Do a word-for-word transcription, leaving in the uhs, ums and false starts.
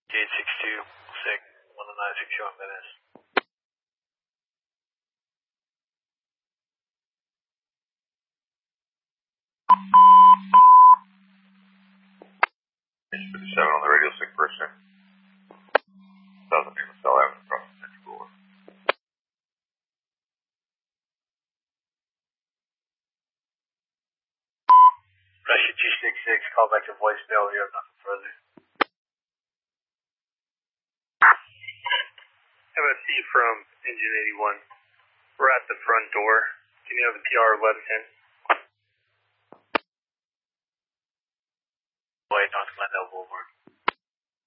eight six two six one nine six one minutes. fifty-seven on the radio, sick person. Southern Name of Cell Avenue, across the Central Boulevard. Russia two six six, call back to voicemail. We have nothing further. M S C from Engine eighty-one. We're at the front door. Can you have a T R eleven ten? Wait, North Glendale Boulevard.